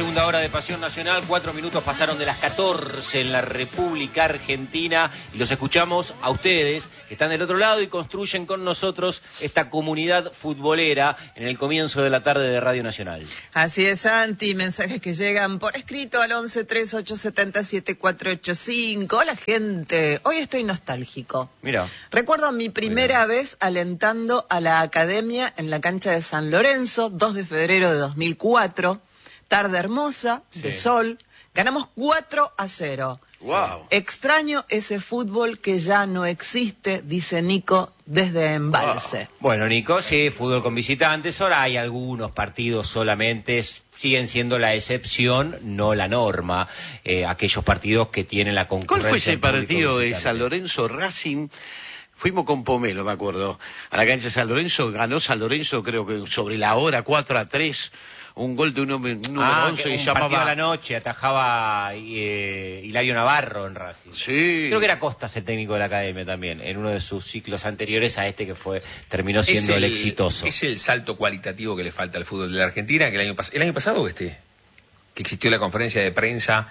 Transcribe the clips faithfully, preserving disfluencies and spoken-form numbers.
segunda hora de Pasión Nacional. Cuatro minutos pasaron de las catorce en la República Argentina y los escuchamos a ustedes que están del otro lado y construyen con nosotros esta comunidad futbolera en el comienzo de la tarde de Radio Nacional. Así es, Santi. Mensajes que llegan por escrito al once tres ocho siete siete cuatro ocho cinco. Hola, gente. Hoy estoy nostálgico. Mira. Recuerdo mi primera vez alentando a la academia en la cancha de San Lorenzo, dos de febrero de dos mil cuatro. Tarde hermosa, sí. De sol. Ganamos cuatro a cero. Wow. Extraño ese fútbol que ya no existe, dice Nico desde Embalse. Wow. Bueno, Nico, sí, fútbol con visitantes. Ahora hay algunos partidos solamente, siguen siendo la excepción, no la norma. Eh, aquellos partidos que tienen la concurrencia. ¿Cuál fue ese partido de San Lorenzo Racing? Fuimos con Pomelo, me acuerdo, a la cancha de San Lorenzo. Ganó San Lorenzo, creo que sobre la hora, cuatro a tres. Un gol de un número ah, once que, que un llamaba... partido a la noche, atajaba eh, Hilario Navarro en Racing. Sí. Creo que era Costas el técnico de la academia también, en uno de sus ciclos anteriores a este que fue terminó siendo el, el exitoso. Es el salto cualitativo que le falta al fútbol de la Argentina, que el año, pas- el año pasado este, que existió la conferencia de prensa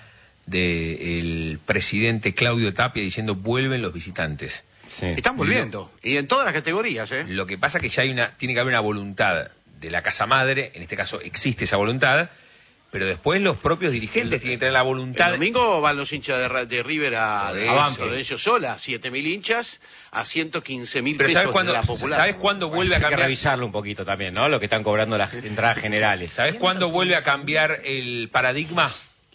del presidente Claudio Tapia diciendo vuelven los visitantes. Sí. Están volviendo, y en todas las categorías, ¿eh? Lo que pasa es que ya hay una, tiene que haber una voluntad de la casa madre, en este caso existe esa voluntad, pero después los propios dirigentes el, tienen que tener la voluntad. El domingo van los hinchas de, de River a, a Lorenzo Sola, siete mil hinchas a ciento quince mil pesos ¿sabes cuándo, de la popular. ¿Sabes cuándo vuelve a cambiar? Hay que revisarlo un poquito también, ¿no? Lo que están cobrando las entradas generales. ¿Sabes cuándo vuelve a cambiar el paradigma?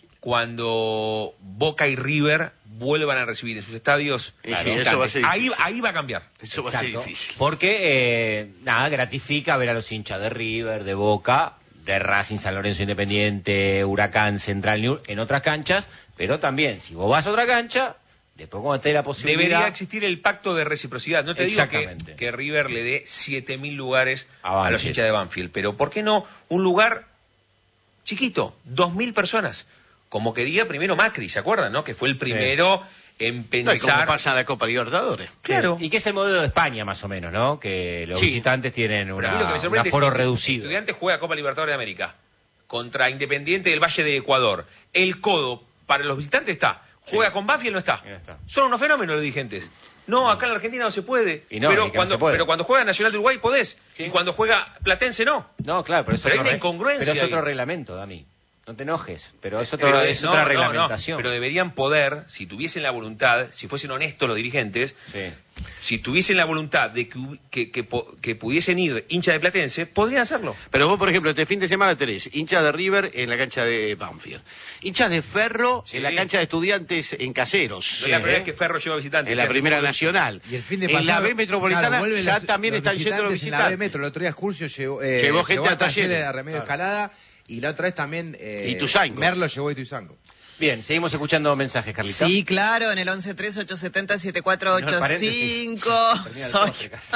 Cuando Boca y River vuelvan a recibir en sus estadios. Claro, sí, eso va a ser ahí, ahí va a cambiar. Eso va Exacto. a ser difícil. Porque, eh, nada, gratifica ver a los hinchas de River, de Boca, de Racing, San Lorenzo Independiente, Huracán, Central New, en otras canchas, pero también, si vos vas a otra cancha, después cuando te dé la posibilidad... Debería existir el pacto de reciprocidad. No te digo que, que River le dé siete mil lugares a, a los hinchas de Banfield, pero ¿por qué no un lugar chiquito, dos mil personas? Como quería primero Macri, ¿se acuerdan, no? Que fue el primero sí. en pensar... No, como pasa en la Copa Libertadores. Claro. Sí. Y que es el modelo de España, más o menos, ¿no? Que los sí. visitantes tienen una, un aforo reducido. Estudiantes juega Copa Libertadores de América contra Independiente del Valle de Ecuador. El codo para los visitantes está. Juega sí. con Banfield, no está. no está. Son unos fenómenos los dirigentes. No, acá en la Argentina no se puede. Y no, pero, cuando, no se puede. Pero cuando juega Nacional de Uruguay podés. Sí. Y cuando juega Platense no. No, claro, pero, pero hay una incongruencia. Pero es otro ahí. reglamento, Dami. No te enojes, pero es, otro, pero, es no, otra reglamentación. No, no, pero deberían poder, si tuviesen la voluntad, si fuesen honestos los dirigentes, sí. si tuviesen la voluntad de que, que, que, que pudiesen ir hinchas de Platense, podrían hacerlo. Pero vos, por ejemplo, este fin de semana tenés hinchas de River en la cancha de Banfield, hinchas de Ferro sí. en la cancha de Estudiantes en Caseros. Sí. Es la primera vez que Ferro lleva visitantes. En la Primera Nacional. Y el fin de pasado, en la B Metropolitana claro, ya los, también los están yendo los visitantes. En la B Metro, el otro día Excursio llevó, eh, llevó gente llevó a talleres a Remedio claro. Escalada. Y la otra vez también eh, Ituzaingó. Merlo llegó a Ituzaingó. Bien, seguimos escuchando mensajes, Carlita. Sí, claro, en el once tres ocho siete cero siete cuatro ocho cinco. Soy,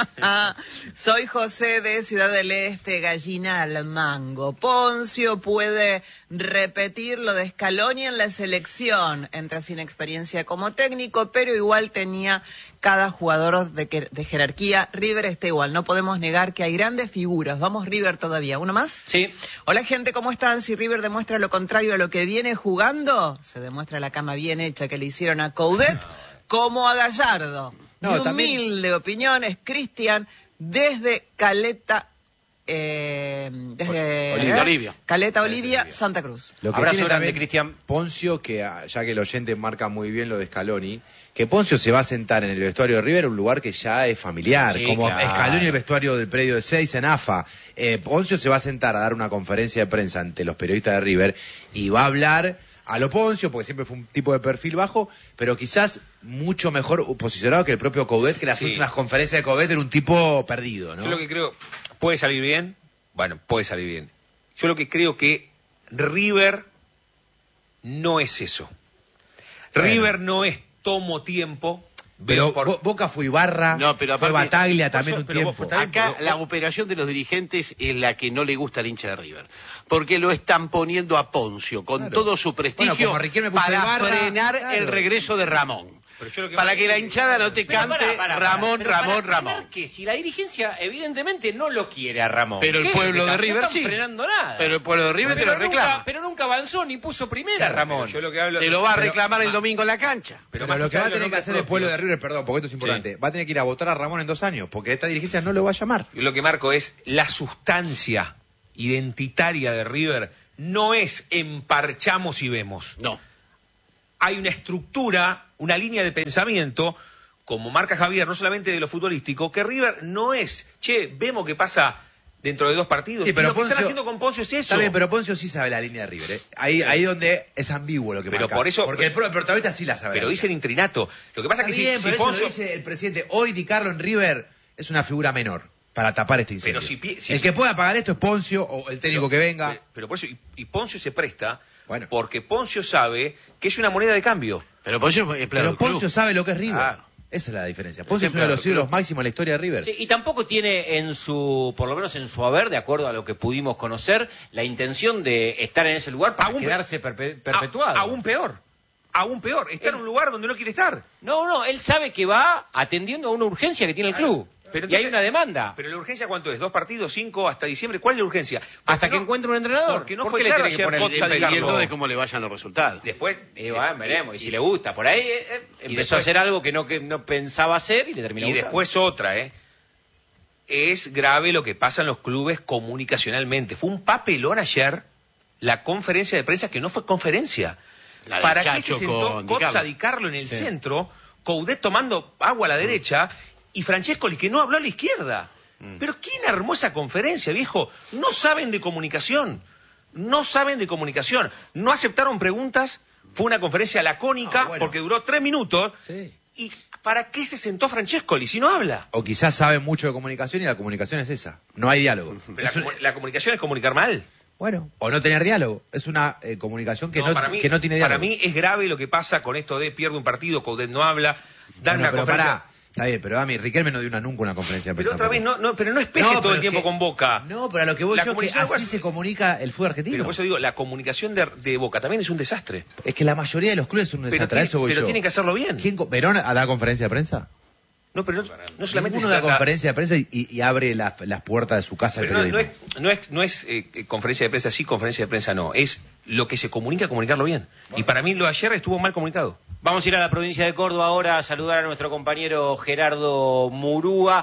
soy José de Ciudad del Este, Gallina al Mango. Poncio puede repetir lo de Scaloni en la selección. Entra sin experiencia como técnico, pero igual tenía cada jugador de, que, de jerarquía. River está igual, no podemos negar que hay grandes figuras. Vamos River todavía. ¿Uno más? Sí. Hola, gente, ¿cómo están? Si River demuestra lo contrario a lo que viene jugando, se demuestra la cama bien hecha que le hicieron a Coudet no. como a Gallardo. No, Mi también... humilde opiniones, Cristian, desde Caleta... Eh, desde Olivia, Olivia. Caleta, Olivia, Olivia, Santa Cruz. Lo que Abrazo tiene grande, también Cristian Poncio, que ya que el oyente marca muy bien lo de Scaloni, que Poncio se va a sentar en el vestuario de River, un lugar que ya es familiar, sí, como claro. Scaloni el vestuario del predio de seis en A F A. Eh, Poncio se va a sentar a dar una conferencia de prensa ante los periodistas de River y va a hablar a lo Poncio, porque siempre fue un tipo de perfil bajo, pero quizás mucho mejor posicionado que el propio Coudet, que las sí. últimas conferencias de Coudet era un tipo perdido, ¿no? Yo lo que creo... ¿Puede salir bien? Bueno, puede salir bien. Yo lo que creo que River no es eso. Bueno. River no es tomo tiempo. Pero por... Boca fue Ibarra, no, pero aparte, fue Bataglia también un tiempo. Vos, acá la operación de los dirigentes es la que no le gusta al hincha de River. Porque lo están poniendo a Poncio con claro. todo su prestigio bueno, para Ibarra, frenar claro. el regreso de Ramón. Que para que la hinchada no te cante para, para, para, Ramón, para, Ramón, para Ramón. Que si la dirigencia evidentemente no lo quiere a Ramón. Pero el pueblo de River no sí. Frenando nada. Pero el pueblo de River pero te lo reclama. Nunca, pero nunca nunca avanzó ni puso primera, claro, Ramón. Yo lo que hablo, te lo va a reclamar pero, el domingo en la cancha. Pero, pero lo que va a tener que hacer el pueblo de River, perdón, porque esto es importante, sí. va a tener que ir a votar a Ramón en dos años, porque esta dirigencia no lo va a llamar. Yo lo que marco es la sustancia identitaria de River no es emparchamos y vemos. No. Hay una estructura, una línea de pensamiento, como marca Javier, no solamente de lo futbolístico, que River no es, che, vemos que pasa dentro de dos partidos. Sí, pero lo Poncio, que están haciendo con Poncio es eso. Está bien, pero Poncio sí sabe la línea de River. ¿eh? Ahí, ahí donde es ambiguo lo que pero marca. Por eso, porque el, el protagonista sí la sabe. Pero dice el intrinato. Lo que pasa es que bien, si, pero si eso Poncio... lo dice el presidente. Hoy Di Carlo en River es una figura menor para tapar este incendio. Pero si, si, el que pueda pagar esto es Poncio o el técnico pero, que venga. Pero, pero por eso, y, y Poncio se presta, bueno. porque Poncio sabe que es una moneda de cambio. Pero Poncio, es pero Poncio sabe lo que es River. Claro. Esa es la diferencia. Poncio es uno de los ídolos máximos en la historia de River. Sí, y tampoco tiene en su, por lo menos en su haber, de acuerdo a lo que pudimos conocer, la intención de estar en ese lugar para aún quedarse perpe perpetuado. A, aún peor. Aún peor. Está en un lugar donde no quiere estar. No, no, él sabe que va atendiendo a una urgencia que tiene el club. Pero entonces, y hay una demanda. Pero la urgencia, ¿cuánto es? ¿Dos partidos? ¿Cinco? ¿Hasta diciembre? ¿Cuál es la urgencia? Hasta no, que encuentre un entrenador. Porque no ¿Por fue claro ayer Cotza dependiendo de cómo le vayan los resultados. Después, y, bueno, veremos. Y, y si le gusta. Por ahí eh, empezó después, a hacer algo que no, que no pensaba hacer y le terminó Y gustando. Después otra, ¿eh? Es grave lo que pasa en los clubes comunicacionalmente. Fue un papelón ayer la conferencia de prensa que no fue conferencia. ¿Para qué se sentó Cotza Di Carlo en el sí. centro, Coudet tomando agua a la derecha y Francescoli que no habló a la izquierda? Mm. Pero ¿quién armó esa conferencia, viejo? No saben de comunicación. No saben de comunicación. No aceptaron preguntas. Fue una conferencia lacónica ah, bueno. porque duró tres minutos. Sí. ¿Y para qué se sentó Francescoli si no habla? O quizás sabe mucho de comunicación y la comunicación es esa. No hay diálogo. La, un... la comunicación es comunicar mal. Bueno, o no tener diálogo. Es una eh, comunicación que no, no, mí, que no tiene diálogo. Para mí es grave lo que pasa con esto de pierde un partido, Coudet no habla, dan bueno, una pero conferencia... Pará. Está bien, pero a mí Riquelme no dio una, nunca una conferencia de prensa. Pero otra vez, no, no, pero no espeje no, todo el tiempo que, con Boca. No, pero a lo que voy la yo es que así igual... se comunica el fútbol argentino. Pero por eso digo, la comunicación de, de Boca también es un desastre. Es que la mayoría de los clubes son un desastre, pero, a eso voy pero yo. tienen que hacerlo bien. ¿Quién, ¿Verón da conferencia de prensa? No, pero no, no solamente... Uno da conferencia de prensa y, y abre las, las puertas de su casa al periodismo. No, no es, no es, no es eh, conferencia de prensa sí, conferencia de prensa no. Es lo que se comunica, comunicarlo bien. Bueno. Y para mí lo de ayer estuvo mal comunicado. Vamos a ir a la provincia de Córdoba ahora a saludar a nuestro compañero Gerardo Murúa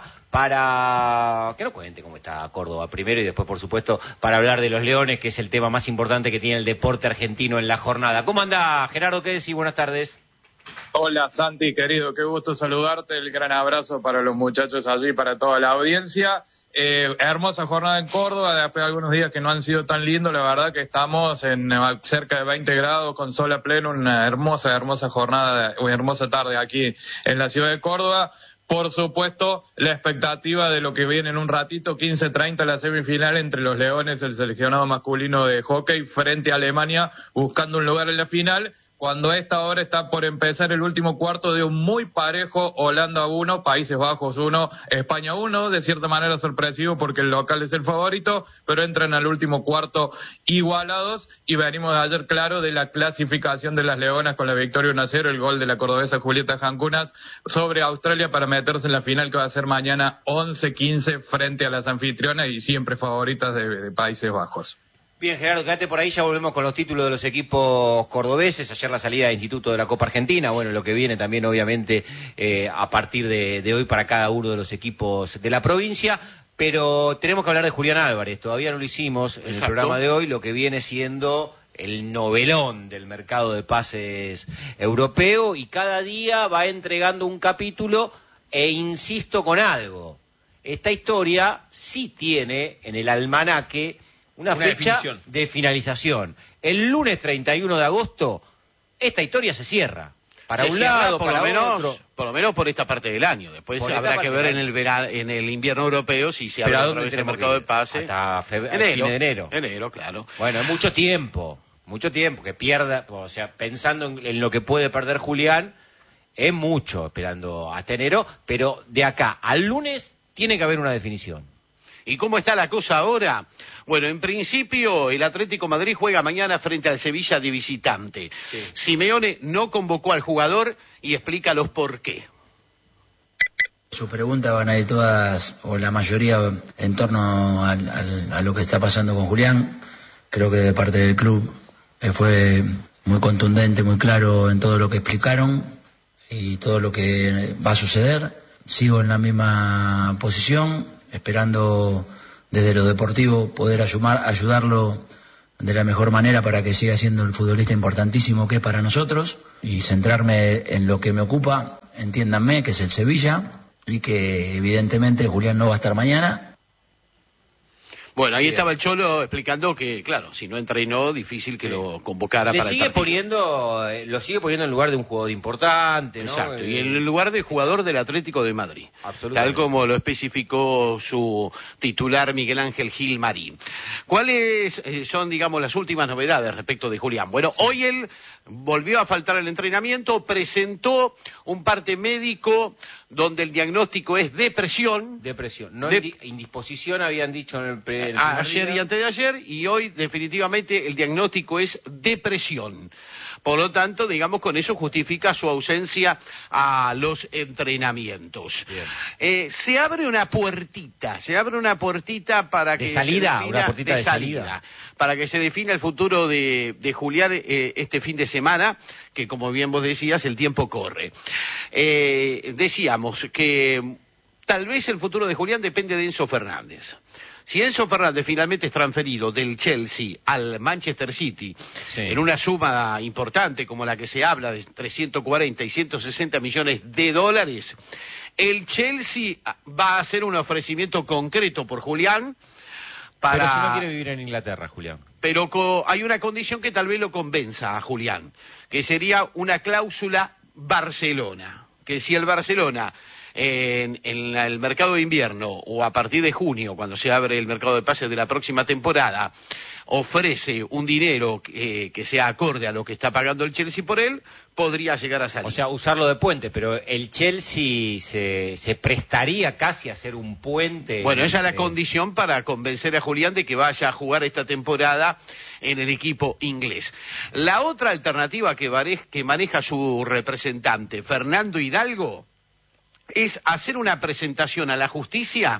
para que nos cuente cómo está Córdoba primero y después, por supuesto, para hablar de los Leones, que es el tema más importante que tiene el deporte argentino en la jornada. ¿Cómo anda, Gerardo? ¿Qué decís? Buenas tardes. Hola, Santi, querido, qué gusto saludarte. El gran abrazo para los muchachos allí, para toda la audiencia. Eh, hermosa jornada en Córdoba, después de algunos días que no han sido tan lindos, la verdad que estamos en cerca de veinte grados con sol a pleno, una hermosa, hermosa jornada, una hermosa tarde aquí en la ciudad de Córdoba. Por supuesto, la expectativa de lo que viene en un ratito, quince treinta la semifinal entre los Leones, el seleccionado masculino de hockey, frente a Alemania, buscando un lugar en la final. Cuando a esta hora está por empezar el último cuarto de un muy parejo Holanda uno, Países Bajos uno, España uno, de cierta manera sorpresivo porque el local es el favorito, pero entran al último cuarto igualados y venimos de ayer claro de la clasificación de las Leonas con la victoria uno a cero, el gol de la cordobesa Julieta Jancunas sobre Australia para meterse en la final que va a ser mañana once quince frente a las anfitrionas y siempre favoritas de, de Países Bajos. Bien, Gerardo, quédate por ahí, ya volvemos con los títulos de los equipos cordobeses. Ayer la salida de Instituto de la Copa Argentina, bueno, lo que viene también obviamente eh, a partir de, de hoy para cada uno de los equipos de la provincia. Pero tenemos que hablar de Julián Álvarez, todavía no lo hicimos en Exacto. el programa de hoy, lo que viene siendo el novelón del mercado de pases europeo y cada día va entregando un capítulo e insisto con algo. Esta historia sí tiene en el almanaque Una, una fecha definición. de finalización. El lunes treinta y uno de agosto, esta historia se cierra. Para se un cierra, lado, por para lo menos, otro. Por lo menos por esta parte del año. Después por habrá que ver en el verano, en el invierno europeo si se abre otra vez el mercado de pases. Hasta febrero, enero, fin de enero. Enero, claro. Bueno, es mucho tiempo. Mucho tiempo que pierda. O sea, pensando en, en lo que puede perder Julián, es mucho esperando hasta enero. Pero de acá al lunes tiene que haber una definición. ¿Y cómo está la cosa ahora? Bueno, en principio el Atlético Madrid juega mañana frente al Sevilla de visitante. Sí. Simeone no convocó al jugador y explica los por qué. Sus preguntas van a ir todas, o la mayoría, en torno al, al, a lo que está pasando con Julián. Creo que de parte del club Eh, fue muy contundente, muy claro en todo lo que explicaron y todo lo que va a suceder. Sigo en la misma posición, esperando desde lo deportivo poder ayudar, ayudarlo de la mejor manera para que siga siendo el futbolista importantísimo que es para nosotros, y centrarme en lo que me ocupa, entiéndanme, que es el Sevilla, y que evidentemente Julián no va a estar mañana. Bueno, ahí Bien. estaba el Cholo explicando que, claro, si no entrenó, difícil que sí. lo convocara Le para sigue el partido. poniendo, lo sigue poniendo en lugar de un jugador importante, ¿no? Exacto, eh... y en el lugar de jugador del Atlético de Madrid. Tal como lo especificó su titular Miguel Ángel Gil Marín. ¿Cuáles son, digamos, las últimas novedades respecto de Julián? Bueno, sí. hoy él volvió a faltar el entrenamiento, presentó un parte médico donde el diagnóstico es depresión. Depresión, no de... indi indisposición habían dicho en el, pre el ayer día. y antes de ayer, y hoy definitivamente el diagnóstico es depresión. Por lo tanto, digamos, con eso justifica su ausencia a los entrenamientos. Eh, se abre una puertita, se abre una puertita para que de salida, se defina, una puertita de, de salida, salida, para que se defina el futuro de, de Julián eh, este fin de semana, que como bien vos decías, el tiempo corre. Eh, decíamos que tal vez el futuro de Julián depende de Enzo Fernández. Si Enzo Fernández finalmente es transferido del Chelsea al Manchester City, sí. en una suma importante como la que se habla de entre ciento cuarenta y ciento sesenta millones de dólares, el Chelsea va a hacer un ofrecimiento concreto por Julián. Para... Pero si no quiere vivir en Inglaterra, Julián. Pero hay una condición que tal vez lo convenza a Julián, que sería una cláusula Barcelona, que si el Barcelona... En, en el mercado de invierno o a partir de junio, cuando se abre el mercado de pases de la próxima temporada, ofrece un dinero que, que sea acorde a lo que está pagando el Chelsea por él, podría llegar a salir. O sea, usarlo de puente, pero el Chelsea se, se prestaría casi a hacer un puente. Bueno, esa es la condición para convencer a Julián de que vaya a jugar esta temporada en el equipo inglés. La otra alternativa que, que maneja su representante, Fernando Hidalgo, es hacer una presentación a la justicia,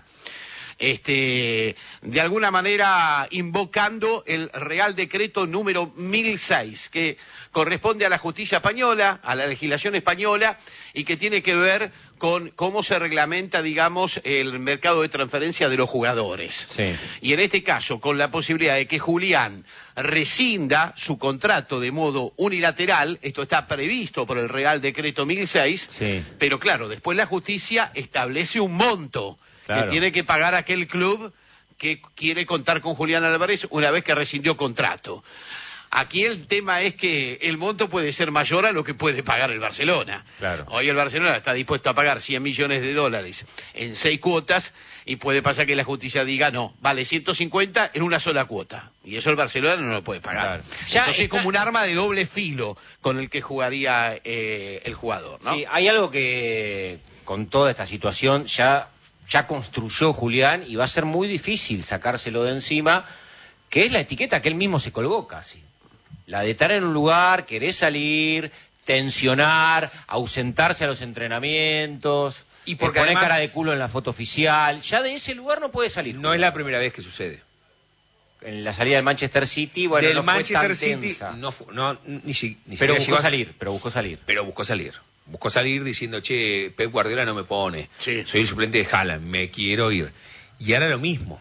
este, de alguna manera invocando el Real Decreto número mil seis, que corresponde a la justicia española, a la legislación española, y que tiene que ver con cómo se reglamenta, digamos, el mercado de transferencia de los jugadores. Sí. Y en este caso, con la posibilidad de que Julián rescinda su contrato de modo unilateral, esto está previsto por el Real Decreto mil seis, sí. pero claro, después la justicia establece un monto claro. que tiene que pagar aquel club que quiere contar con Julián Álvarez una vez que rescindió contrato. Aquí el tema es que el monto puede ser mayor a lo que puede pagar el Barcelona. Claro. Hoy el Barcelona está dispuesto a pagar cien millones de dólares en seis cuotas y puede pasar que la justicia diga no, vale ciento cincuenta en una sola cuota. Y eso el Barcelona no lo puede pagar. Claro. Ya Entonces es como un arma de doble filo con el que jugaría eh, el jugador, ¿no? Sí, hay algo que con toda esta situación ya, ya construyó Julián y va a ser muy difícil sacárselo de encima, que es la etiqueta que él mismo se colgó casi. La de estar en un lugar, querer salir, tensionar, ausentarse a los entrenamientos, y porque poner cara de culo en la foto oficial. Ya de ese lugar no puede salir. No es la primera vez que sucede. En la salida del Manchester City, bueno, del no Manchester fue tan City, tensa. No, no, ni, si, ni pero buscó a... salir, pero buscó salir. Pero buscó salir. Buscó salir diciendo, che, Pep Guardiola no me pone. Sí. Soy el suplente de Haaland, me quiero ir. Y ahora lo mismo.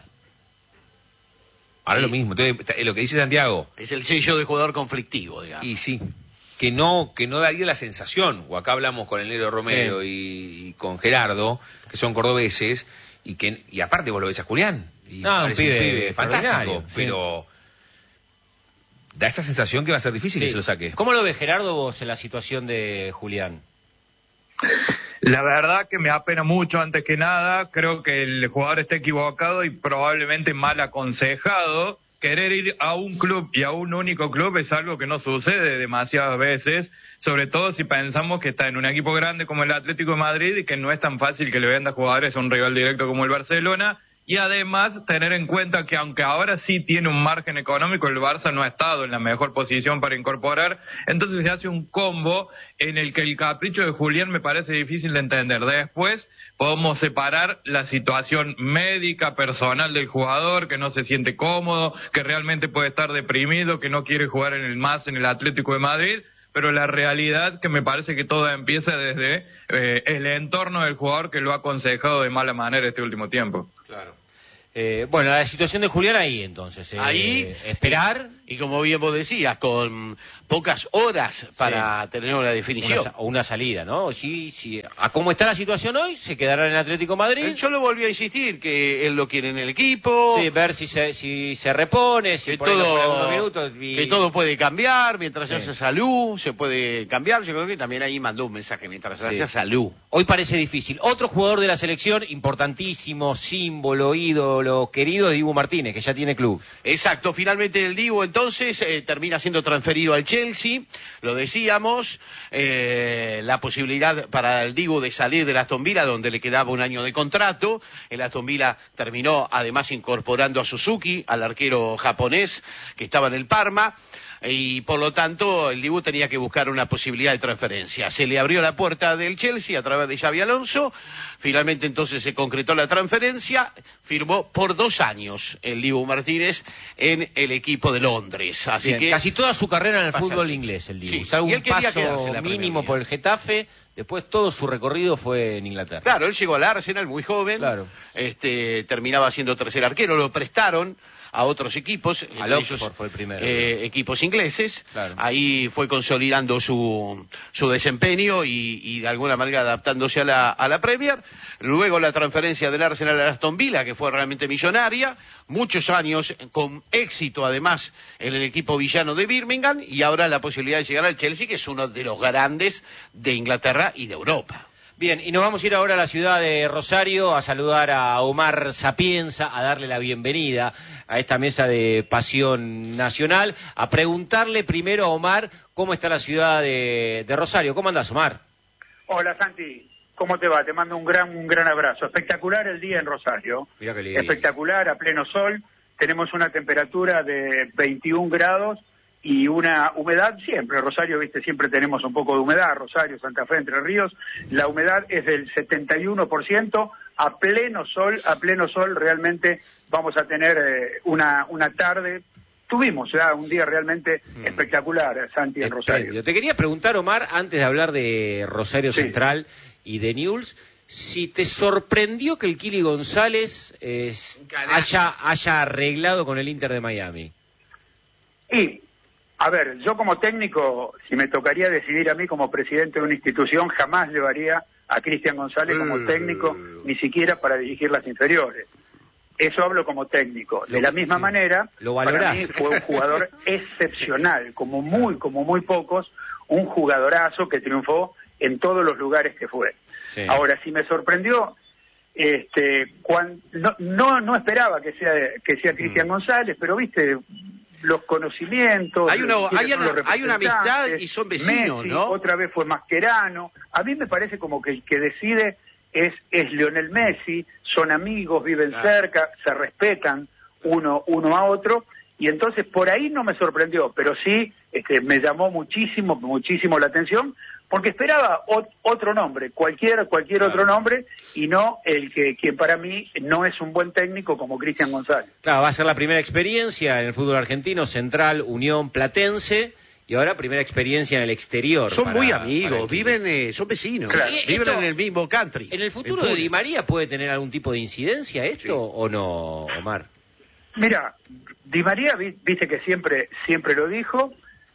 Ahora sí. lo mismo. Entonces, lo que dice Santiago. Es el sello de jugador conflictivo, digamos. Y sí. Que no, que no daría la sensación. O acá hablamos con el Negro Romero sí. y, y con Gerardo, que son cordobeses, y que y aparte vos lo ves a Julián. Y no, un pibe, un pibe fantástico. Sí. Pero da esa sensación que va a ser difícil sí. que se lo saque. ¿Cómo lo ve Gerardo vos en la situación de Julián? La verdad que me apena mucho, antes que nada. Creo que el jugador está equivocado y probablemente mal aconsejado. Querer ir a un club y a un único club es algo que no sucede demasiadas veces, sobre todo si pensamos que está en un equipo grande como el Atlético de Madrid y que no es tan fácil que le venda jugadores a un rival directo como el Barcelona, y además tener en cuenta que aunque ahora sí tiene un margen económico, el Barça no ha estado en la mejor posición para incorporar, entonces se hace un combo en el que el capricho de Julián me parece difícil de entender. Después podemos separar la situación médica, personal del jugador, que no se siente cómodo, que realmente puede estar deprimido, que no quiere jugar en el más en el Atlético de Madrid, pero la realidad que me parece que todo empieza desde eh, el entorno del jugador que lo ha aconsejado de mala manera este último tiempo. Claro. Eh, bueno, la situación de Julián ahí entonces. Eh, ahí esperar. Y, y como bien vos decías, con pocas horas para sí. tener una definición. Una, una salida, ¿no? Sí, sí. A cómo está la situación hoy, se quedará en el Atlético Madrid. Yo lo volví a insistir, que él lo quiere en el equipo. Sí, ver si se, si se repone, si que por todo, minutos. Y... Que todo puede cambiar, mientras sí. haya salud, se puede cambiar. Yo creo que también ahí mandó un mensaje, mientras sí. haya salud. Hoy parece difícil. Otro jugador de la selección, importantísimo, símbolo, ídolo, querido, Dibu Martínez, que ya tiene club. Exacto, finalmente el Dibu entonces eh, termina siendo transferido al Chelsea, lo decíamos, eh, la posibilidad para el Dibu de salir del Aston Villa, donde le quedaba un año de contrato. El Aston Villa terminó además incorporando a Suzuki, al arquero japonés que estaba en el Parma, y por lo tanto el Dibu tenía que buscar una posibilidad de transferencia. Se le abrió la puerta del Chelsea a través de Xabi Alonso, finalmente entonces se concretó la transferencia, firmó por dos años el Dibu Martínez en el equipo de Londres. Así Bien, que casi toda su carrera en el fútbol inglés el Dibu, sí. salvo un paso mínimo por el Getafe. Después todo su recorrido fue en Inglaterra. Claro, él llegó al Arsenal muy joven, claro. este, terminaba siendo tercer arquero, lo prestaron a otros equipos, al Oxford fue el primero, eh, equipos ingleses, claro. Ahí fue consolidando su su desempeño y, y de alguna manera adaptándose a la a la Premier. Luego la transferencia del Arsenal a Aston Villa, que fue realmente millonaria, muchos años con éxito además en el equipo villano de Birmingham, y ahora la posibilidad de llegar al Chelsea, que es uno de los grandes de Inglaterra y de Europa. Bien, y nos vamos a ir ahora a la ciudad de Rosario a saludar a Omar Sapienza, a darle la bienvenida a esta mesa de Pasión Nacional, a preguntarle primero a Omar cómo está la ciudad de, de Rosario. ¿Cómo andás, Omar? Hola, Santi. ¿Cómo te va? Te mando un gran, un gran abrazo. Espectacular el día en Rosario. Mirá qué lindo. Espectacular, a pleno sol. Tenemos una temperatura de veintiún grados. Y una humedad siempre, Rosario, viste, siempre tenemos un poco de humedad, Rosario, Santa Fe, Entre Ríos, la humedad es del setenta y uno por ciento, a pleno sol, a pleno sol realmente vamos a tener eh, una, una tarde, tuvimos ya un día realmente mm. espectacular, Santi, en Rosario. Te quería preguntar, Omar, antes de hablar de Rosario sí. Central y de Newell's, si te sorprendió que el Kili González eh, haya, haya arreglado con el Inter de Miami. Y... A ver, yo como técnico, si me tocaría decidir a mí como presidente de una institución, jamás llevaría a Cristian González como mm. técnico, ni siquiera para dirigir las inferiores. Eso hablo como técnico. De la misma sí. manera, ¿Lo para mí fue un jugador excepcional, como muy, como muy pocos, un jugadorazo que triunfó en todos los lugares que fue. Sí. Ahora, si me sorprendió, este, cuando, no, no, no esperaba que sea, que sea Cristian mm. González, pero viste... los conocimientos, hay, uno, hay, una, los hay una amistad y son vecinos, Messi, ¿no? Otra vez fue Mascherano. A mí me parece como que el que decide es, es Lionel Messi, son amigos, viven claro. cerca, se respetan uno, uno a otro, y entonces por ahí no me sorprendió, pero sí este, me llamó muchísimo, muchísimo la atención, porque esperaba ot- otro nombre, cualquier cualquier claro. otro nombre, y no el que, que para mí no es un buen técnico como Cristian González. Claro, va a ser la primera experiencia en el fútbol argentino, Central, Unión, Platense, y ahora primera experiencia en el exterior. Son para, muy amigos, viven, eh, son vecinos, claro. viven esto, en el mismo country. ¿En el futuro de Di María puede tener algún tipo de incidencia esto sí. o no, Omar? Mira, Di María, viste que siempre siempre lo dijo,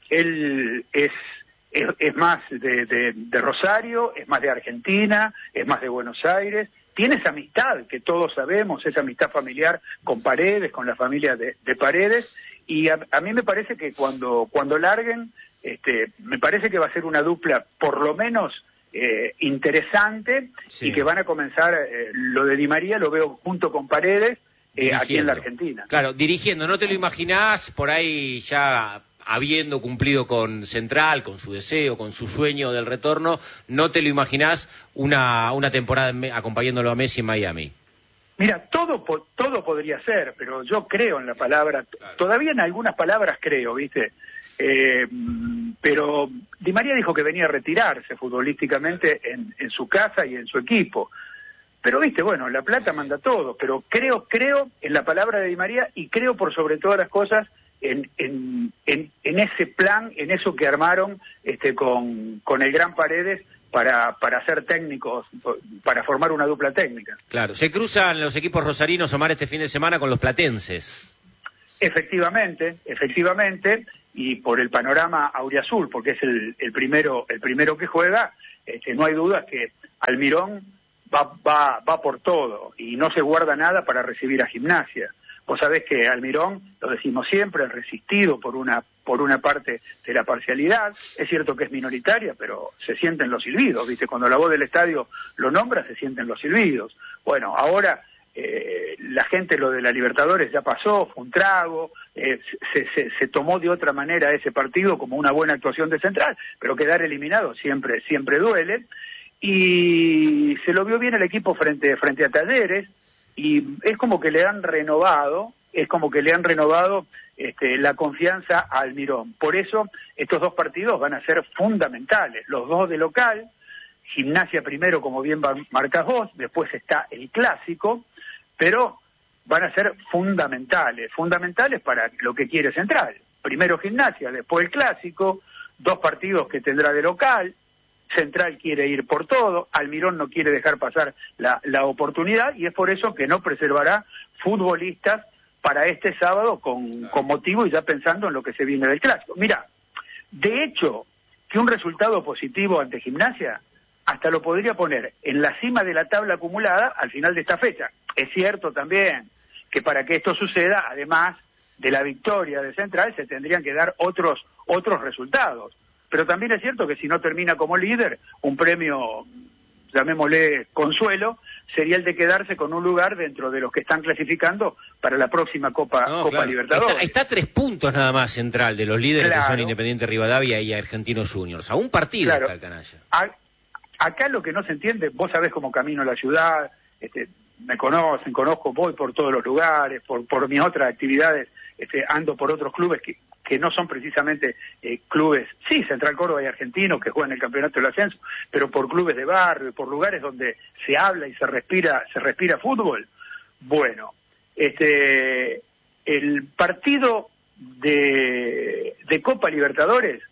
él es... Es, es más de, de, de Rosario, es más de Argentina, es más de Buenos Aires, tiene esa amistad que todos sabemos, esa amistad familiar con Paredes, con la familia de, de Paredes, y a, a mí me parece que cuando cuando larguen, este, me parece que va a ser una dupla por lo menos eh, interesante, sí. y que van a comenzar, eh, lo de Di María lo veo junto con Paredes, eh, aquí en la Argentina. Claro, dirigiendo, ¿no te lo imaginás por ahí ya... habiendo cumplido con Central, con su deseo, con su sueño del retorno, ¿no te lo imaginás una, una temporada me- acompañándolo a Messi en Miami? Mira, todo todo podría ser, pero yo creo en la palabra, claro. Todavía en algunas palabras creo, ¿viste? Eh, pero Di María dijo que venía a retirarse futbolísticamente en, en su casa y en su equipo. Pero, viste, bueno, la plata manda todo, pero creo creo en la palabra de Di María y creo por sobre todas las cosas en, en, en, en ese plan, en eso que armaron este, con, con el Gran Paredes para, para ser técnicos, para formar una dupla técnica. Claro, se cruzan los equipos rosarinos, Omar, este fin de semana con los platenses. Efectivamente, efectivamente, y por el panorama auriazul, porque es el, el primero el primero que juega, este, no hay duda que Almirón va, va, va por todo y no se guarda nada para recibir a Gimnasia. Vos sabés que Almirón, lo decimos siempre, es resistido por una por una parte de la parcialidad. Es cierto que es minoritaria, pero se sienten los silbidos, ¿viste? Cuando la voz del estadio lo nombra, se sienten los silbidos. Bueno, ahora eh, la gente, lo de la Libertadores ya pasó, fue un trago, eh, se, se, se tomó de otra manera ese partido como una buena actuación de Central, pero quedar eliminado siempre siempre duele. Y se lo vio bien el equipo frente frente a Talleres, y es como que le han renovado, es como que le han renovado este, la confianza a Almirón. Por eso estos dos partidos van a ser fundamentales, los dos de local, Gimnasia primero, como bien marcás vos, después está el Clásico, pero van a ser fundamentales, fundamentales para lo que quiere Central. Primero Gimnasia, después el Clásico, dos partidos que tendrá de local. Central quiere ir por todo, Almirón no quiere dejar pasar la, la oportunidad, y es por eso que no preservará futbolistas para este sábado con, con motivo y ya pensando en lo que se viene del Clásico. Mira, de hecho, que un resultado positivo ante Gimnasia hasta lo podría poner en la cima de la tabla acumulada al final de esta fecha. Es cierto también que para que esto suceda, además de la victoria de Central, se tendrían que dar otros otros resultados. Pero también es cierto que si no termina como líder, un premio, llamémosle consuelo, sería el de quedarse con un lugar dentro de los que están clasificando para la próxima Copa, no, Copa claro. Libertadores. Está, está a tres puntos nada más Central de los líderes, claro, que son Independiente Rivadavia y Argentinos Juniors. A un partido, claro, está el canalla. A, acá lo que no se entiende, vos sabés cómo camino la ciudad, este, me conocen, conozco, voy por todos los lugares, por, por mis otras actividades, este, ando por otros clubes que... que no son precisamente eh, clubes, sí, Central Córdoba y Argentinos que juegan el campeonato del ascenso, pero por clubes de barrio, por lugares donde se habla y se respira, se respira fútbol. Bueno, este, el partido de, de Copa Libertadores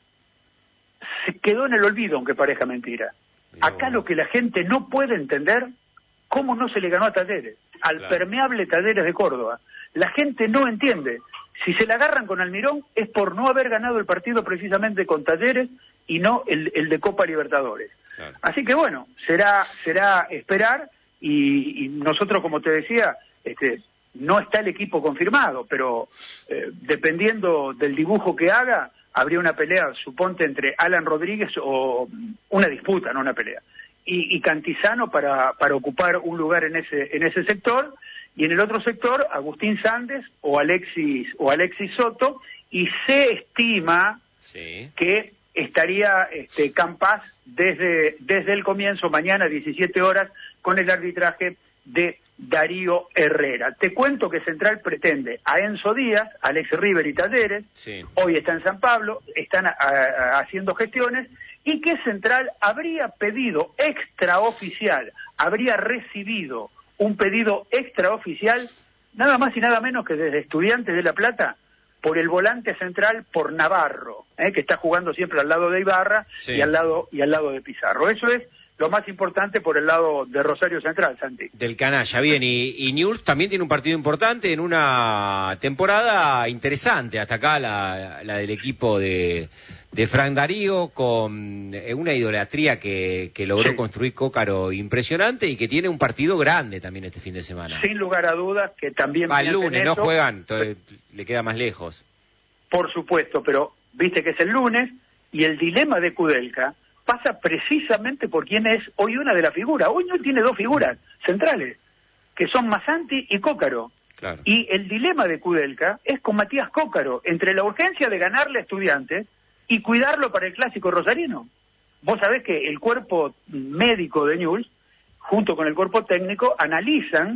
se quedó en el olvido, aunque parezca mentira. Acá lo que la gente no puede entender, cómo no se le ganó a Talleres, al claro. permeable Talleres de Córdoba. La gente no entiende. Si se la agarran con Almirón es por no haber ganado el partido precisamente con Talleres y no el, el de Copa Libertadores. Claro. Así que bueno, será será esperar y, y nosotros, como te decía, este, no está el equipo confirmado, pero eh, dependiendo del dibujo que haga, habría una pelea, suponte, entre Alan Rodríguez o una disputa, no una pelea, y, y Cantizano para, para ocupar un lugar en ese en ese sector. Y en el otro sector, Agustín Sández o Alexis o Alexis Soto, y se estima sí. que estaría este, Campas desde, desde el comienzo, mañana diecisiete horas, con el arbitraje de Darío Herrera. Te cuento que Central pretende a Enzo Díaz, Alex River y Talleres, sí. hoy está en San Pablo, están a, a, haciendo gestiones, y que Central habría pedido extraoficial, habría recibido un pedido extraoficial, nada más y nada menos que desde Estudiantes de La Plata, por el volante central, por Navarro, ¿eh? que está jugando siempre al lado de Ibarra sí. y al lado y al lado de Pizarro. Eso es lo más importante por el lado de Rosario Central, Santi. Del canalla, bien, y, y Newell's también tiene un partido importante en una temporada interesante, hasta acá la, la del equipo de, de Frank Darío, con una idolatría que, que logró sí. construir Cócaro impresionante y que tiene un partido grande también este fin de semana. Sin lugar a dudas que también... Al lunes, no juegan, entonces le queda más lejos. Por supuesto, pero viste que es el lunes y el dilema de Kudelka pasa precisamente por quién es hoy una de las figuras. Hoy no tiene dos figuras centrales, que son Masanti y Cócaro. Claro. Y el dilema de Kudelka es con Matías Cócaro, entre la urgencia de ganarle a Estudiantes y cuidarlo para el clásico rosarino. Vos sabés que el cuerpo médico de Newell's, junto con el cuerpo técnico, analizan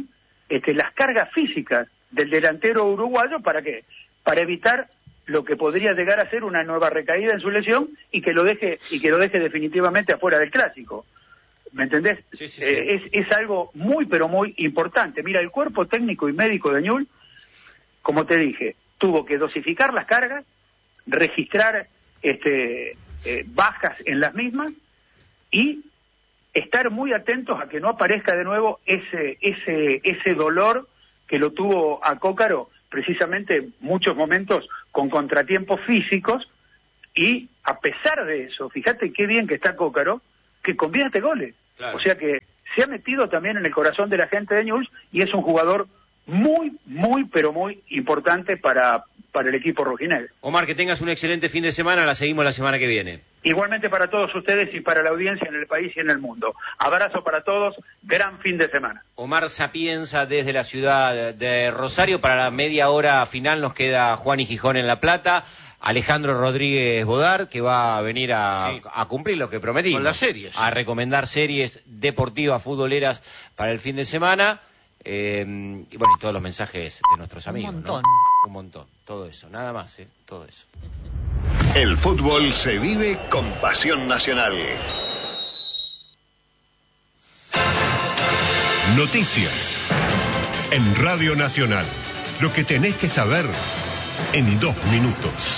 este, las cargas físicas del delantero uruguayo. ¿Para qué? Para evitar lo que podría llegar a ser una nueva recaída en su lesión y que lo deje y que lo deje definitivamente afuera del clásico. ¿Me entendés? Sí, sí, sí. Eh, es, es algo muy, pero muy importante. Mira, el cuerpo técnico y médico de Newell's, como te dije, tuvo que dosificar las cargas, registrar este, eh, bajas en las mismas y estar muy atentos a que no aparezca de nuevo ese, ese, ese dolor que lo tuvo a Cócaro, precisamente en muchos momentos con contratiempos físicos, y a pesar de eso, fíjate qué bien que está Cócaro, que convierte goles. Claro. O sea que se ha metido también en el corazón de la gente de Newell's y es un jugador muy, muy, pero muy importante para, para el equipo rojinegro. Omar, que tengas un excelente fin de semana, la seguimos la semana que viene. Igualmente para todos ustedes y para la audiencia en el país y en el mundo. Abrazo para todos, gran fin de semana. Omar Sapienza desde la ciudad de Rosario. Para la media hora final nos queda Juan y Gijón en La Plata. Alejandro Rodríguez Bodar, que va a venir a, sí. a cumplir lo que prometimos. Con las series. A recomendar series deportivas, futboleras para el fin de semana. Eh, y bueno, y todos los mensajes de nuestros amigos. Un montón. ¿No? Un montón. Todo eso, nada más, ¿eh? Todo eso. El fútbol se vive con pasión nacional. Noticias. En Radio Nacional. Lo que tenés que saber en dos minutos.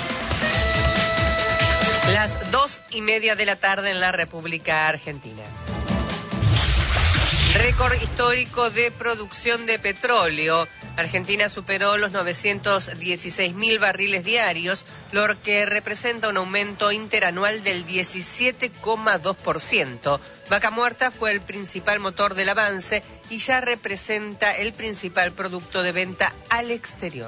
Las dos y media de la tarde en la República Argentina. Récord histórico de producción de petróleo. Argentina superó los novecientos dieciséis mil barriles diarios, lo que representa un aumento interanual del diecisiete coma dos por ciento. Vaca Muerta fue el principal motor del avance y ya representa el principal producto de venta al exterior.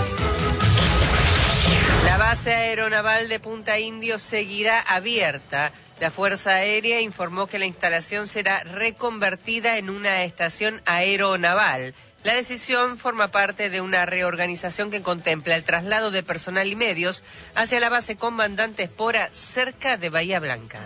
La base aeronaval de Punta Indio seguirá abierta. La Fuerza Aérea informó que la instalación será reconvertida en una estación aeronaval. La decisión forma parte de una reorganización que contempla el traslado de personal y medios hacia la base Comandante Espora, cerca de Bahía Blanca.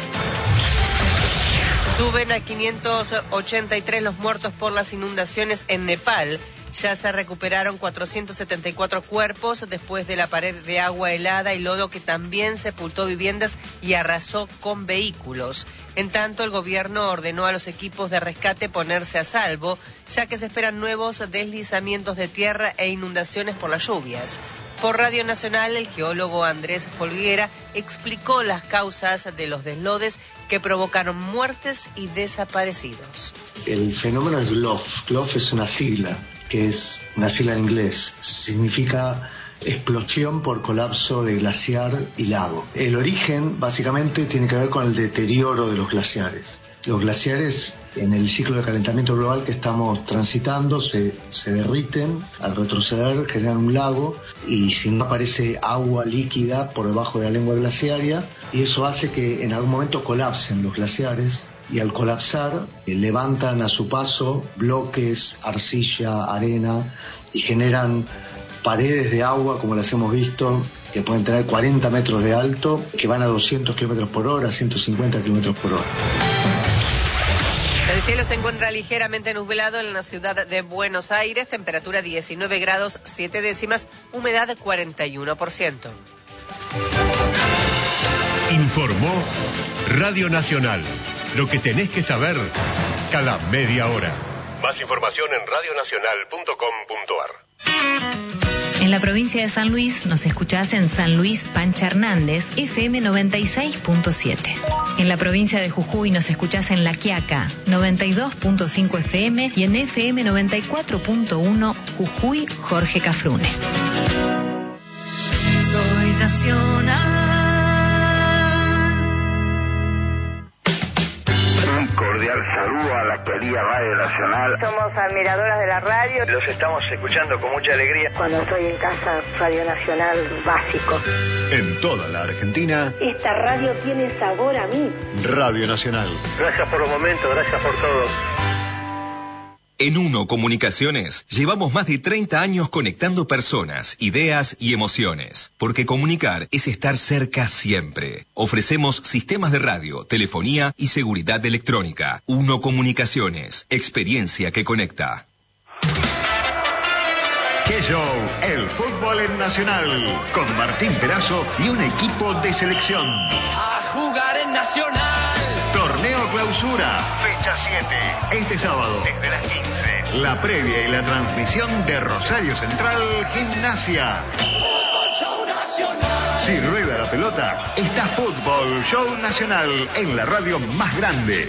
Suben a quinientos ochenta y tres los muertos por las inundaciones en Nepal. Ya se recuperaron cuatrocientos setenta y cuatro cuerpos después de la pared de agua helada y lodo que también sepultó viviendas y arrasó con vehículos. En tanto, el gobierno ordenó a los equipos de rescate ponerse a salvo, ya que se esperan nuevos deslizamientos de tierra e inundaciones por las lluvias. Por Radio Nacional, el geólogo Andrés Folguera explicó las causas de los deslodes que provocaron muertes y desaparecidos. El fenómeno es G L O F. G L O F es una sigla, que es una sigla en inglés. Significa explosión por colapso de glaciar y lago. El origen, básicamente, tiene que ver con el deterioro de los glaciares. Los glaciares, en el ciclo de calentamiento global que estamos transitando, se, se derriten, al retroceder generan un lago y si no aparece agua líquida por debajo de la lengua glaciaria, y eso hace que en algún momento colapsen los glaciares, y al colapsar eh, levantan a su paso bloques, arcilla, arena, y generan paredes de agua, como las hemos visto, que pueden tener cuarenta metros de alto, que van a doscientos kilómetros por hora, ciento cincuenta kilómetros por hora. El cielo se encuentra ligeramente nublado en la ciudad de Buenos Aires, temperatura diecinueve grados siete décimas, humedad cuarenta y uno por ciento. Informó Radio Nacional. Lo que tenés que saber cada media hora. Más información en radio nacional punto com punto ar. En la provincia de San Luis nos escuchás en San Luis Pancha Hernández, F M noventa y seis punto siete. En la provincia de Jujuy nos escuchás en La Quiaca, noventa y dos punto cinco F M y en F M noventa y cuatro punto uno Jujuy Jorge Cafrune. Soy nacional. Un cordial saludo a la querida Radio Nacional. Somos admiradoras de la radio. Los estamos escuchando con mucha alegría. Cuando estoy en casa, Radio Nacional básico. En toda la Argentina, esta radio tiene sabor a mí. Radio Nacional. Gracias por los momentos, gracias por todo. En Uno Comunicaciones llevamos más de treinta años conectando personas, ideas y emociones. Porque comunicar es estar cerca siempre. Ofrecemos sistemas de radio, telefonía y seguridad electrónica. Uno Comunicaciones, experiencia que conecta. ¡Qué show! El fútbol en Nacional, con Martín Perazo y un equipo de selección. A jugar en Nacional. Torneo Clausura, fecha siete. Este sábado, desde las quince. La previa y la transmisión de Rosario Central Gimnasia. Fútbol Show Nacional. Si rueda la pelota, está Fútbol Show Nacional en la radio más grande.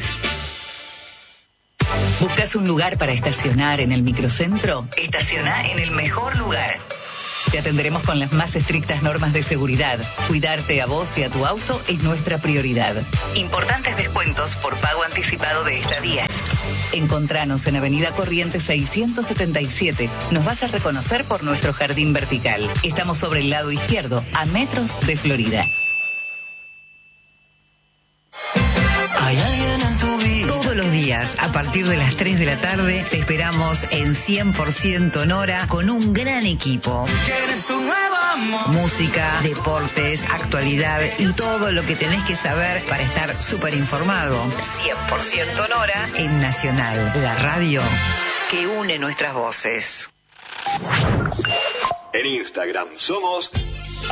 ¿Buscas un lugar para estacionar en el microcentro? Estaciona en el mejor lugar. Te atenderemos con las más estrictas normas de seguridad. Cuidarte a vos y a tu auto es nuestra prioridad. Importantes descuentos por pago anticipado de estadías. Encontranos en Avenida Corrientes seiscientos setenta y siete. Nos vas a reconocer por nuestro jardín vertical. Estamos sobre el lado izquierdo, a metros de Florida. Hay alguien en tu vida. Todos los días, a partir de las tres de la tarde, te esperamos en cien por ciento Nora con un gran equipo. ¿Quieres tu nuevo amor? Música, deportes, actualidad y todo lo que tenés que saber para estar súper informado. cien por ciento Nora en Nacional, la radio que une nuestras voces. En Instagram somos